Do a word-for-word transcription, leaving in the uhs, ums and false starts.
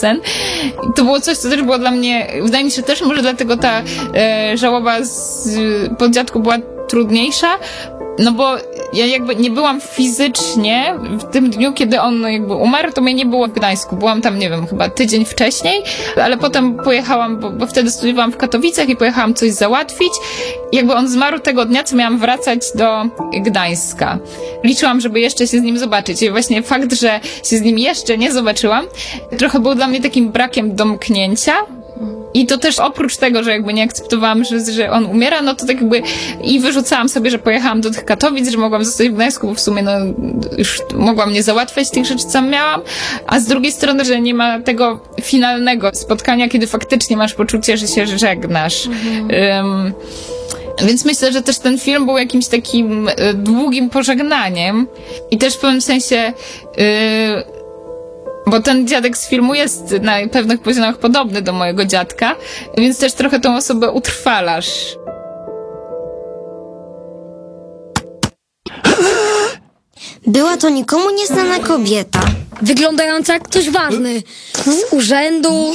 scen. I to było coś, co też było dla mnie, wydaje mi się też może dlatego ta e, żałoba z, po dziadku była trudniejsza, no bo ja jakby nie byłam fizycznie w tym dniu, kiedy on jakby umarł, to mnie nie było w Gdańsku. Byłam tam, nie wiem, chyba tydzień wcześniej, ale potem pojechałam, bo, bo wtedy studiowałam w Katowicach i pojechałam coś załatwić. Jakby on zmarł tego dnia, co miałam wracać do Gdańska. Liczyłam, żeby jeszcze się z nim zobaczyć. I właśnie fakt, że się z nim jeszcze nie zobaczyłam, trochę był dla mnie takim brakiem domknięcia. I to też oprócz tego, że jakby nie akceptowałam, że, że on umiera, no to tak jakby i wyrzucałam sobie, że pojechałam do tych Katowic, że mogłam zostać w Gdańsku, bo w sumie no już mogłam nie załatwiać tych rzeczy, co miałam, a z drugiej strony, że nie ma tego finalnego spotkania, kiedy faktycznie masz poczucie, że się żegnasz. Mhm. Um, Więc myślę, że też ten film był jakimś takim y, długim pożegnaniem i też w pewnym sensie y, bo ten dziadek z filmu jest na pewnych poziomach podobny do mojego dziadka, więc też trochę tą osobę utrwalasz. Była to nikomu nieznana kobieta. Wyglądająca jak ktoś ważny. Z urzędu,